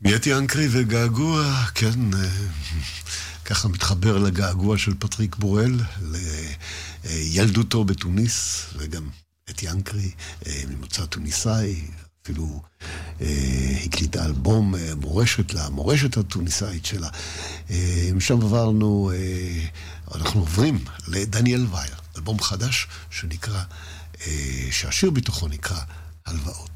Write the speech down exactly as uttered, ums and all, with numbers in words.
יתי ינקרי וגעגוע, כן, ככה מתחבר לגעגוע של פטריק בורל, לילדותו בתוניס, וגם את ינקרי ממוצא טוניסאי, אפילו הקליטה אלבום מורשת לה, מורשת הטוניסאית שלה. משם עברנו, אנחנו עוברים לדניאל וייר, אלבום חדש שנקרא, שהשיר בתוכו נקרא הלוואות.